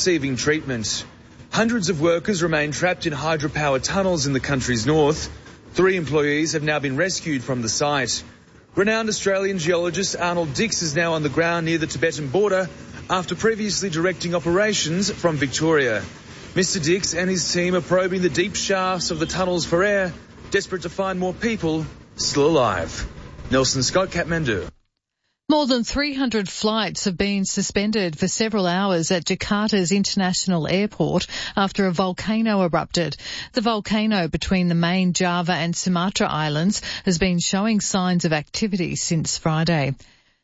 receiving treatment. Hundreds of workers remain trapped in hydropower tunnels in the country's north. 3 employees have now been rescued from the site. Renowned Australian geologist Arnold Dix is now on the ground near the Tibetan border after previously directing operations from Victoria. Mr. Dix and his team are probing the deep shafts of the tunnels for air, desperate to find more people still alive. Nelson Scott, Kathmandu. More than 300 flights have been suspended for several hours at Jakarta's international airport after a volcano erupted. The volcano between the main Java and Sumatra islands has been showing signs of activity since Friday.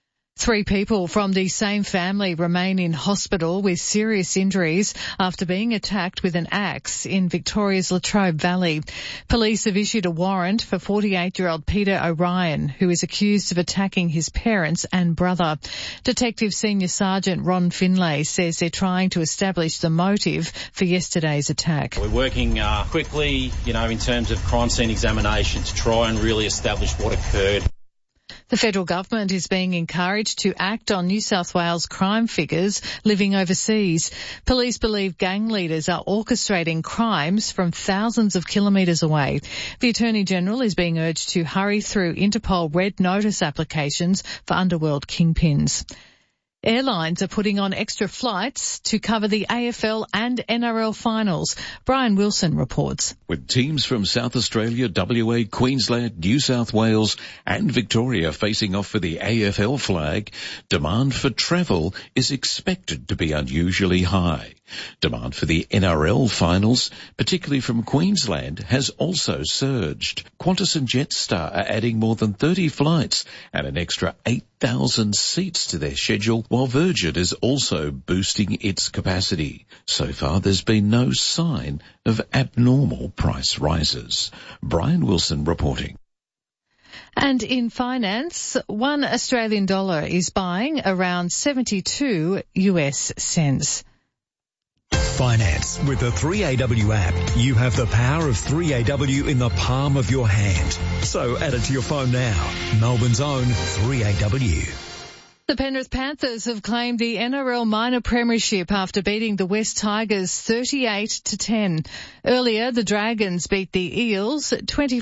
3 people from the same family remain in hospital with serious injuries after being attacked with an axe in Victoria's Latrobe Valley. Police have issued a warrant for 48-year-old Peter O'Ryan, who is accused of attacking his parents and brother. Detective Senior Sergeant Ron Finlay says they're trying to establish the motive for yesterday's attack. We're working quickly, in terms of crime scene examination to try and really establish what occurred. The federal government is being encouraged to act on New South Wales crime figures living overseas. Police believe gang leaders are orchestrating crimes from thousands of kilometres away. The Attorney-General is being urged to hurry through Interpol red notice applications for underworld kingpins. Airlines are putting on extra flights to cover the AFL and NRL finals. Brian Wilson reports. With teams from South Australia, WA, Queensland, New South Wales and Victoria facing off for the AFL flag, demand for travel is expected to be unusually high. Demand for the NRL finals, particularly from Queensland, has also surged. Qantas and Jetstar are adding more than 30 flights and an extra 8,000 seats to their schedule, while Virgin is also boosting its capacity. So far, there's been no sign of abnormal price rises. Brian Wilson reporting. And in finance, 1 Australian dollar is buying around 72 US cents. Finance. With the 3AW app, you have the power of 3AW in the palm of your hand. So add it to your phone now. Melbourne's own 3AW. The Penrith Panthers have claimed the NRL minor premiership after beating the West Tigers 38-10. Earlier, the Dragons beat the Eels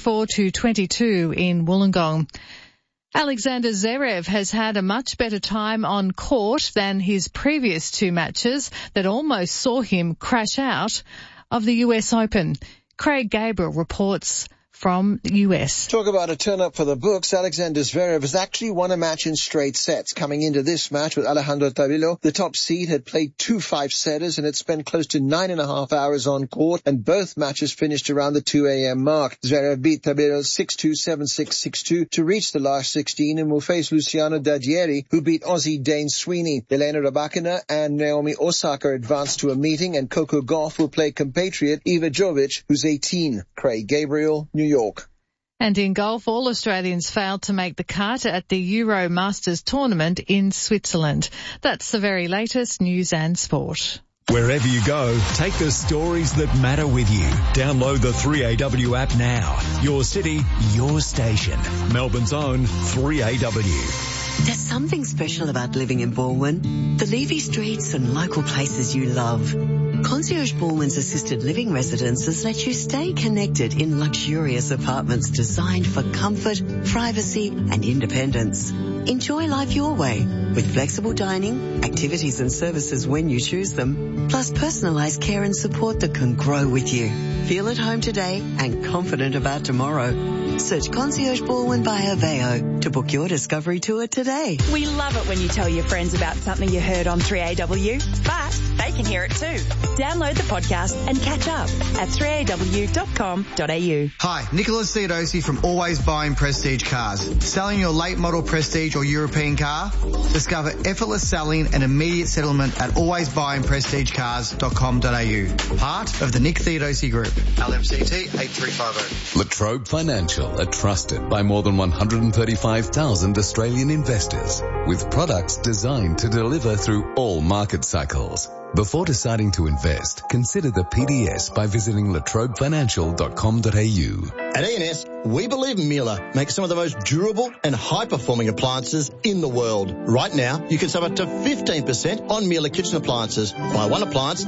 24-22 in Wollongong. Alexander Zverev has had a much better time on court than his previous 2 matches that almost saw him crash out of the US Open. Craig Gabriel reports from the US. Talk about a turn-up for the books. Alexander Zverev has actually won a match in straight sets. Coming into this match with Alejandro Tabilo, the top seed had played 2 5-setters and had spent close to 9.5 hours on court, and both matches finished around the 2 a.m. mark. Zverev beat Tabilo 6-2, 7-6, 6-2 to reach the last 16 and will face Luciano Daddieri, who beat Aussie Dane Sweeney. Elena Rybakina and Naomi Osaka advanced to a meeting, and Coco Gauff will play compatriot Iva Jovic, who's 18. Craig Gabriel, New York. And in golf, all Australians failed to make the cut at the Euro Masters tournament in Switzerland. That's the very latest news and sport. Wherever you go, take the stories that matter with you. Download the 3AW app now. Your city, your station. Melbourne's own 3AW. There's something special about living in Balwyn. The leafy streets and local places you love. Concierge Balwyn's assisted living residences let you stay connected in luxurious apartments designed for comfort, privacy and independence. Enjoy life your way with flexible dining, activities and services when you choose them, plus personalised care and support that can grow with you. Feel at home today and confident about tomorrow. Search Concierge Balwyn by Aveo to book your discovery tour today. We love it when you tell your friends about something you heard on 3AW, but they can hear it too. Download the podcast and catch up at 3aw.com.au. Hi, Nicholas Theodosi from Always Buying Prestige Cars. Selling your late model Prestige or European car? Discover effortless selling and immediate settlement at alwaysbuyingprestigecars.com.au. Part of the Nick Theodosi Group. LMCT 8350. Latrobe Financial are trusted by more than 135,000 Australian investors with products designed to deliver through all market cycles. Before deciding to invest, consider the PDS by visiting latrobefinancial.com.au. At E&S, we believe Miele makes some of the most durable and high-performing appliances in the world. Right now, you can save up to 15% on Miele kitchen appliances. Buy one appliance,